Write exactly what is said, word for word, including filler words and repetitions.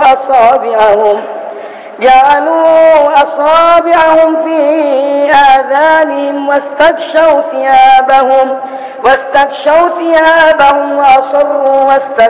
أصابعهم جعلوا أصابعهم في آذانهم واستغشوا ثيابهم واستغشوا ثيابهم وأصروا واستكبروا